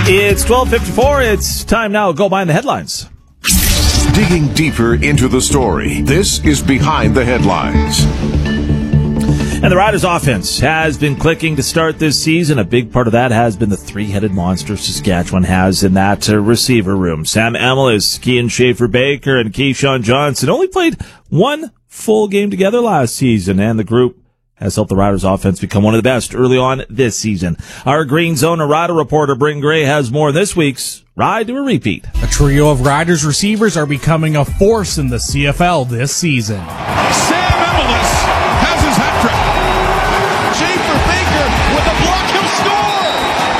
It's 12:54. It's time now to go behind the headlines. Digging deeper into the story, this is Behind the Headlines. And the Riders' offense has been clicking to start this season. A big part of that has been the three-headed monster Saskatchewan has in that receiver room. Sam Emilus, Kian Schaefer-Baker, and Keyshawn Johnson only played one full game together last season, and the group has helped the Riders' offense become one of the best early on this season. Our Green Zone Rider reporter, Bryn Gray, has more this week's Ride to a Repeat. A trio of Riders receivers are becoming a force in the CFL this season. Sam Emilus has his hat trick. Schaefer-Baker with a block, he'll score!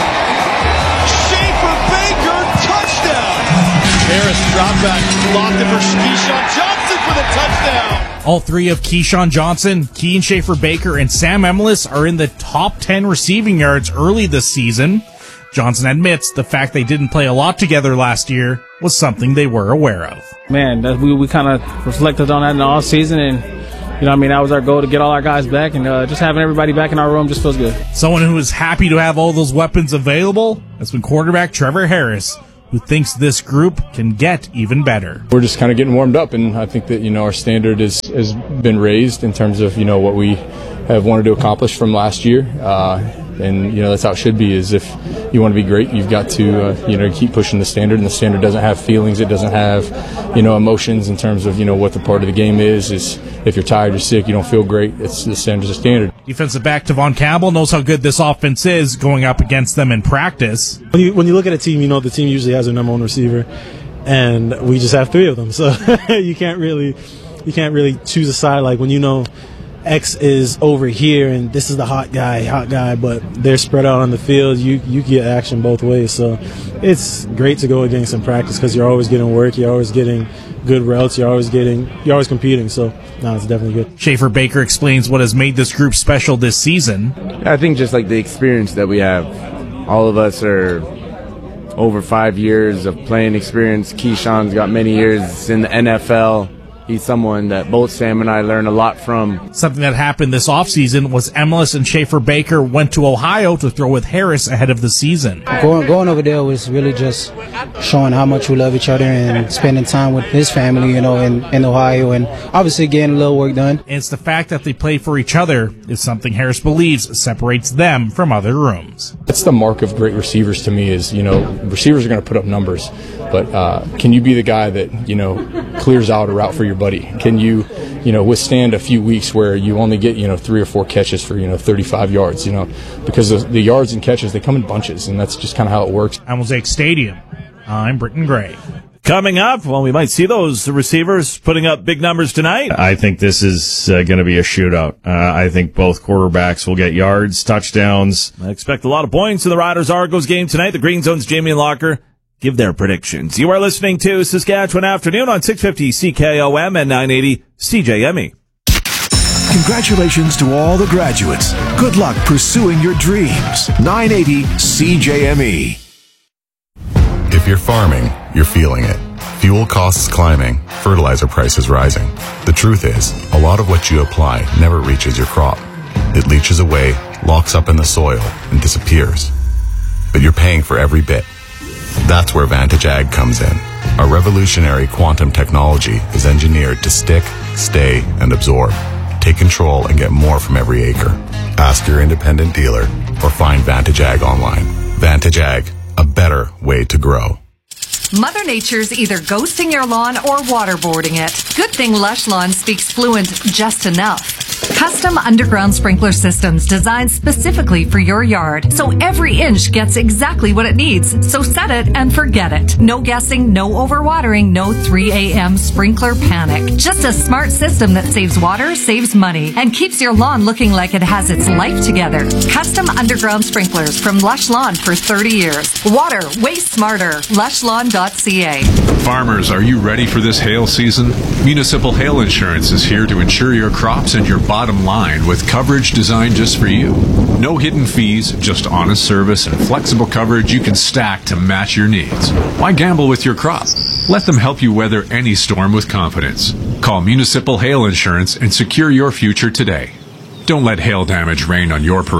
Schaefer-Baker, touchdown! Harris drop back, blocked it for Keyshawn Johnson for the touchdown! All three of Keyshawn Johnson, Kian Schaefer-Baker, and Sam Emilus are in the top 10 receiving yards early this season. Johnson admits the fact they didn't play a lot together last year was something they were aware of. Man, we kind of reflected on that in the off season, and that was our goal, to get all our guys back, and just having everybody back in our room just feels good. Someone who is happy to have all those weapons available has been quarterback Trevor Harris, who thinks this group can get even better. We're just kind of getting warmed up, and I think that, our standard has been raised in terms of, what we have wanted to accomplish from last year. And that's how it should be, is if you want to be great, you've got to, keep pushing the standard, and the standard doesn't have feelings, it doesn't have, emotions in terms of, what the part of the game is if you're tired or sick, you don't feel great, it's the standard's a standard. Defensive back Tavon Campbell knows how good this offense is going up against them in practice. When you look at a team, the team usually has their number one receiver, and we just have three of them, so you can't really choose a side, like when X is over here and this is the hot guy, but they're spread out on the field. You get action both ways, so it's great to go against in practice because you're always getting work, you're always getting good routes, you're always competing. So no, it's definitely good. Schaefer-Baker explains what has made this group special this season. I think just like the experience that we have, all of us are over 5 years of playing experience. Keyshawn's got many years in the NFL. He's someone that both Sam and I learned a lot from. Something that happened this offseason was Emilus and Schaefer-Baker went to Ohio to throw with Harris ahead of the season. Going over there was really just showing how much we love each other and spending time with his family, in Ohio, and obviously getting a little work done. And it's the fact that they play for each other is something Harris believes separates them from other rooms. That's the mark of great receivers to me is, receivers are going to put up numbers, but can you be the guy that, clears out a route for your buddy? Can you, withstand a few weeks where you only get, 3 or 4 catches for, 35 yards, because the yards and catches, they come in bunches, and that's just kind of how it works. At Mosaic Stadium, I'm Britton Gray. Coming up, we might see those receivers putting up big numbers tonight. I think this is going to be a shootout. I think both quarterbacks will get yards, touchdowns. I expect a lot of points in the Riders-Argos game tonight. The Green Zone's Jamie and Locker give their predictions. You are listening to Saskatchewan Afternoon on 650 CKOM and 980 CJME. Congratulations to all the graduates. Good luck pursuing your dreams. 980 CJME. If you're farming, you're feeling it. Fuel costs climbing, fertilizer prices rising. The truth is, a lot of what you apply never reaches your crop. It leaches away, locks up in the soil, and disappears. But you're paying for every bit. That's where Vantage Ag comes in. Our revolutionary quantum technology is engineered to stick, stay, and absorb. Take control and get more from every acre. Ask your independent dealer or find Vantage Ag online. Vantage Ag, a better way to grow. Mother Nature's either ghosting your lawn or waterboarding it. Good thing Lush Lawn speaks fluent just enough. Custom underground sprinkler systems designed specifically for your yard, so every inch gets exactly what it needs. So set it and forget it. No guessing, no overwatering, no 3 a.m. sprinkler panic. Just a smart system that saves water, saves money, and keeps your lawn looking like it has its life together. Custom underground sprinklers from Lush Lawn for 30 years. Water, way smarter. LushLawn.ca. Farmers, are you ready for this hail season? Municipal Hail Insurance is here to insure your crops and your bottom line with coverage designed just for you. No hidden fees, just honest service and flexible coverage you can stack to match your needs. Why gamble with your crop? Let them help you weather any storm with confidence. Call Municipal Hail Insurance and secure your future today. Don't let hail damage rain on your parade.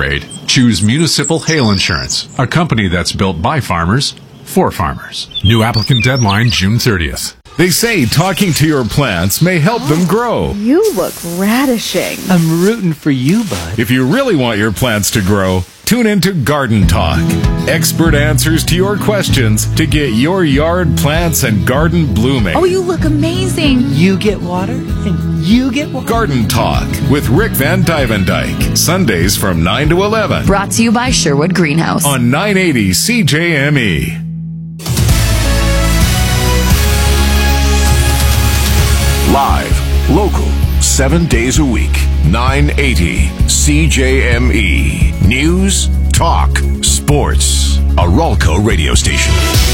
choose Municipal Hail Insurance, a company that's built by farmers for farmers. New applicant deadline June 30th. They say talking to your plants may help them grow. You look radishing. I'm rooting for you, bud. If you really want your plants to grow, tune into Garden Talk. Expert answers to your questions to get your yard plants and garden blooming. Oh, you look amazing. You get water, and you get water. Garden Talk with Rick Van Dyke. Sundays from 9 to 11. Brought to you by Sherwood Greenhouse. On 980 CJME. Live, local, 7 days a week, 980 CJME. News, talk, sports. A Ralco radio station.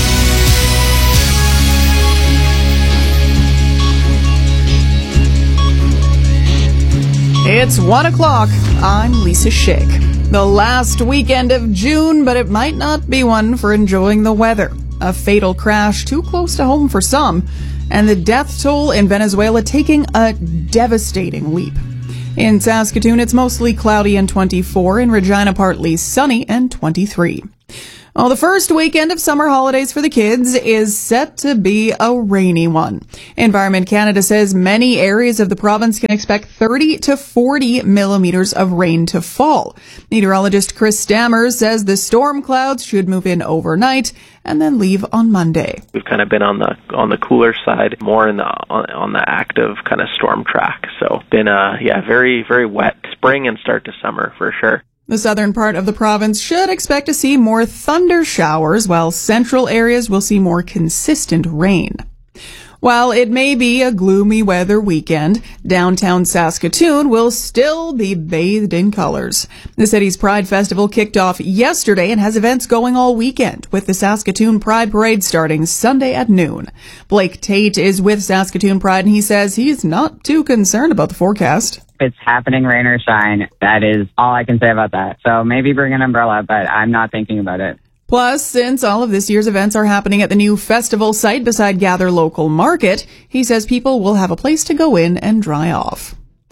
It's 1 o'clock. I'm Lisa Schick. The last weekend of June, but it might not be one for enjoying the weather. A fatal crash too close to home for some, and the death toll in Venezuela taking a devastating leap. In Saskatoon, it's mostly cloudy and 24. In Regina, partly sunny and 23. Well, the first weekend of summer holidays for the kids is set to be a rainy one. Environment Canada says many areas of the province can expect 30 to 40 millimeters of rain to fall. Meteorologist Chris Stammers says the storm clouds should move in overnight and then leave on Monday. We've kind of been on the cooler side, more on the active kind of storm track. So been very, very wet spring and start to summer for sure. The southern part of the province should expect to see more thunder showers, while central areas will see more consistent rain. While it may be a gloomy weather weekend, downtown Saskatoon will still be bathed in colors. The city's Pride Festival kicked off yesterday and has events going all weekend, with the Saskatoon Pride Parade starting Sunday at noon. Blake Tate is with Saskatoon Pride, and he says he's not too concerned about the forecast. It's happening, rain or shine. That is all I can say about that. So maybe bring an umbrella, but I'm not thinking about it. Plus, since all of this year's events are happening at the new festival site beside Gather Local Market, he says people will have a place to go in and dry off.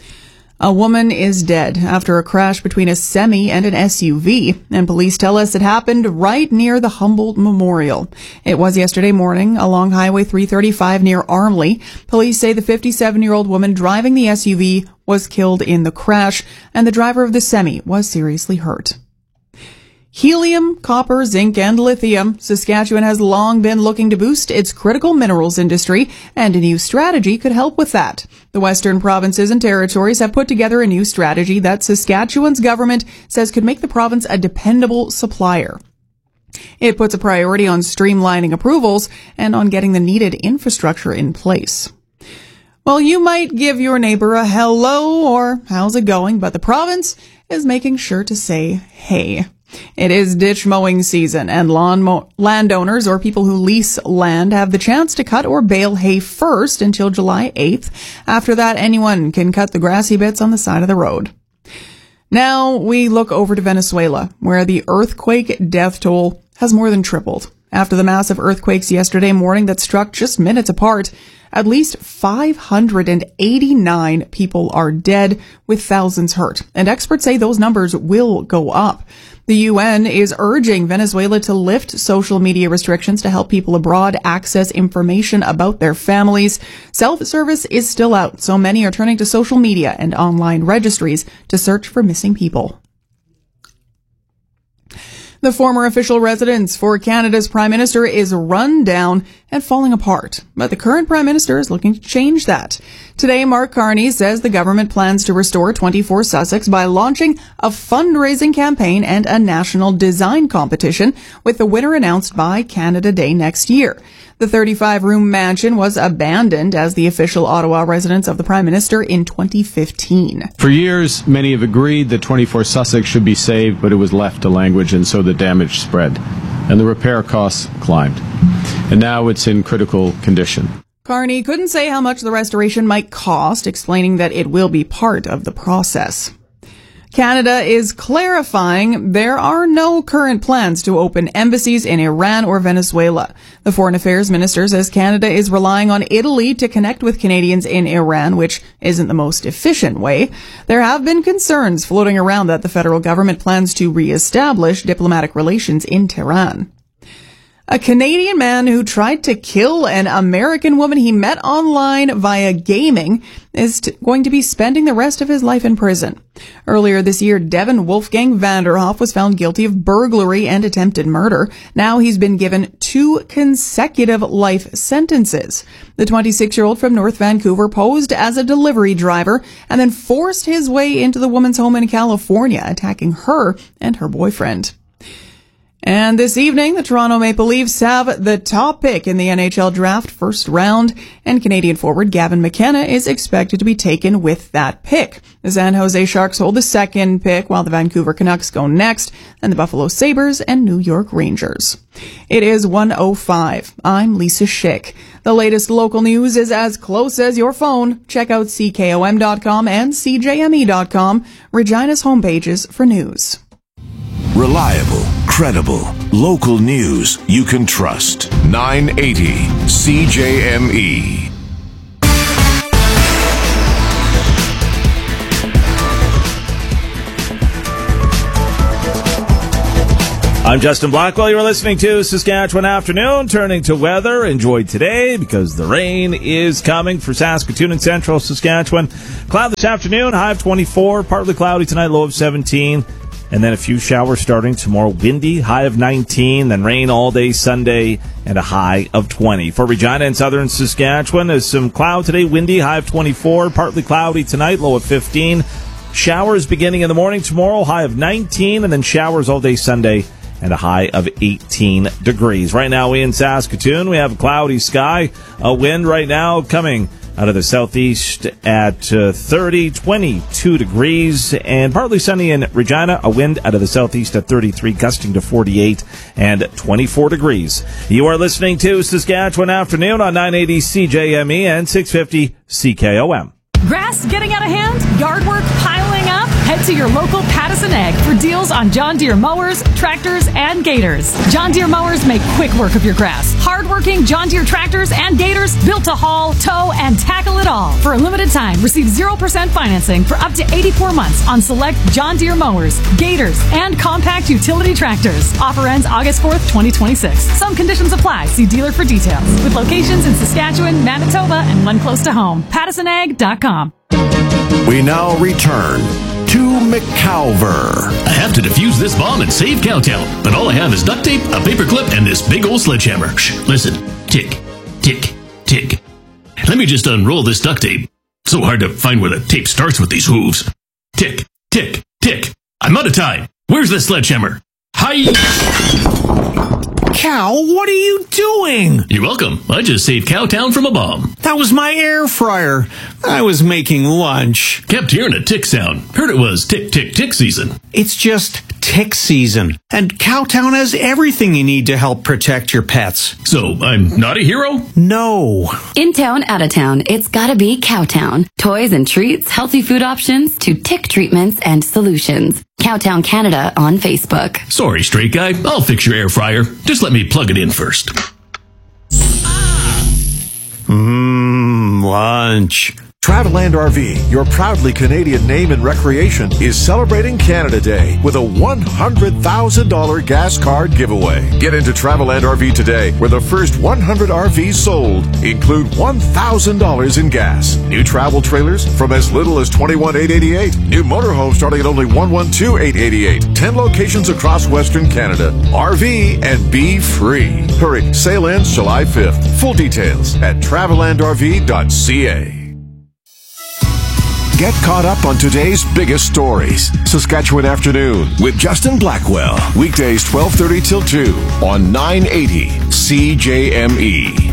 A woman is dead after a crash between a semi and an SUV, and police tell us it happened right near the Humboldt Memorial. It was yesterday morning along Highway 335 near Armley. Police say the 57-year-old woman driving the SUV was killed in the crash, and the driver of the semi was seriously hurt. Helium, copper, zinc, and lithium. Saskatchewan has long been looking to boost its critical minerals industry, and a new strategy could help with that. The Western provinces and territories have put together a new strategy that Saskatchewan's government says could make the province a dependable supplier. It puts a priority on streamlining approvals and on getting the needed infrastructure in place. Well, you might give your neighbor a hello or how's it going, but the province is making sure to say hey. It is ditch mowing season, and landowners or people who lease land have the chance to cut or bale hay first until July 8th. After that, anyone can cut the grassy bits on the side of the road. Now we look over to Venezuela, where the earthquake death toll has more than tripled. After the massive earthquakes yesterday morning that struck just minutes apart, at least 589 people are dead, with thousands hurt. And experts say those numbers will go up. The UN is urging Venezuela to lift social media restrictions to help people abroad access information about their families. Self-service is still out, so many are turning to social media and online registries to search for missing people. The former official residence for Canada's Prime Minister is run down and falling apart, but the current Prime Minister is looking to change that. Today, Mark Carney says the government plans to restore 24 Sussex by launching a fundraising campaign and a national design competition, with the winner announced by Canada Day next year. The 35-room mansion was abandoned as the official Ottawa residence of the Prime Minister in 2015. For years, many have agreed that 24 Sussex should be saved, but it was left to language, and so the damage spread, and the repair costs climbed. And now it's in critical condition. Carney couldn't say how much the restoration might cost, explaining that it will be part of the process. Canada is clarifying there are no current plans to open embassies in Iran or Venezuela. The Foreign Affairs Minister says Canada is relying on Italy to connect with Canadians in Iran, which isn't the most efficient way. There have been concerns floating around that the federal government plans to reestablish diplomatic relations in Tehran. A Canadian man who tried to kill an American woman he met online via gaming is going to be spending the rest of his life in prison. Earlier this year, Devin Wolfgang Vanderhoff was found guilty of burglary and attempted murder. Now he's been given 2 consecutive life sentences. The 26-year-old from North Vancouver posed as a delivery driver and then forced his way into the woman's home in California, attacking her and her boyfriend. And this evening, the Toronto Maple Leafs have the top pick in the NHL draft first round, and Canadian forward Gavin McKenna is expected to be taken with that pick. The San Jose Sharks hold the second pick, while the Vancouver Canucks go next, and the Buffalo Sabres and New York Rangers. It is 1:05. I'm Lisa Schick. The latest local news is as close as your phone. Check out CKOM.com and CJME.com, Regina's homepages for news. Reliable, credible, local news you can trust. 980 CJME. I'm Justin Blackwell. You're listening to Saskatchewan Afternoon. Turning to weather. Enjoy today because the rain is coming for Saskatoon and central Saskatchewan. Cloud this afternoon, high of 24. Partly cloudy tonight, low of 17. And then a few showers starting tomorrow. Windy, high of 19. Then rain all day Sunday and a high of 20. For Regina and southern Saskatchewan, there's some cloud today. Windy, high of 24. Partly cloudy tonight, low of 15. Showers beginning in the morning tomorrow, high of 19. And then showers all day Sunday and a high of 18 degrees. Right now in Saskatoon, we have a cloudy sky. A wind right now coming out of the southeast at 22 degrees, and partly sunny in Regina. A wind out of the southeast at 33, gusting to 48 and 24 degrees. You are listening to Saskatchewan Afternoon on 980 CJME and 650 CKOM. Grass getting out of hand? Yard work piling up? Head to your local Pattison Ag for deals on John Deere mowers, tractors, and gators. John Deere mowers make quick work of your grass. Hard-working John Deere tractors and gators built to haul, tow, and tackle it all. For a limited time, receive 0% financing for up to 84 months on select John Deere mowers, gators, and compact utility tractors. Offer ends August 4th, 2026. Some conditions apply. See dealer for details. With locations in Saskatchewan, Manitoba, and one close to home. PattisonAg.com. We now return to McCalver. I have to defuse this bomb and save Cowtown, but all I have is duct tape, a paper clip, and this big old sledgehammer. Shh, listen. Tick, tick, tick. Let me just unroll this duct tape. So hard to find where the tape starts with these hooves. Tick, tick, tick. I'm out of time. Where's the sledgehammer? Hi! Cal, what are you doing? You're welcome. I just saved Cowtown from a bomb. That was my air fryer. I was making lunch. Kept hearing a tick sound. Heard it was tick, tick, tick season. It's just tick season. And Cowtown has everything you need to help protect your pets. So I'm not a hero? No. In town, out of town, it's gotta be Cowtown. Toys and treats, healthy food options, to tick treatments and solutions. Cowtown Canada on Facebook. Sorry, straight guy. I'll fix your air fryer. Just let me plug it in first. Lunch. Travelland RV, your proudly Canadian name in recreation, is celebrating Canada Day with a $100,000 gas card giveaway. Get into Travelland RV today, where the first 100 RVs sold include $1,000 in gas. New travel trailers from as little as $21,888. New motorhomes starting at only $112,888. 10 locations across Western Canada. RV and be free. Hurry, sale ends July 5th. Full details at travelandrv.ca. Get caught up on today's biggest stories. Saskatchewan Afternoon with Justin Blackwell. Weekdays 12:30 till 2 on 980 CJME.